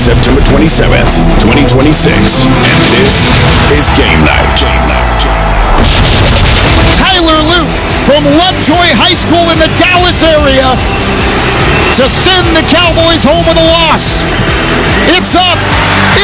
September 27th, 2026. And this is Game Night. Tyler Luke from Lovejoy High School in the Dallas area to send the Cowboys home with a loss. It's up.